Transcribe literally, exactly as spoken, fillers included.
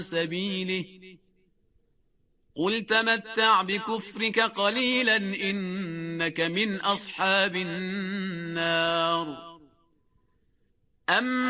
سبيله قل تمتع بكفرك قليلا إنك من أصحاب النار. أم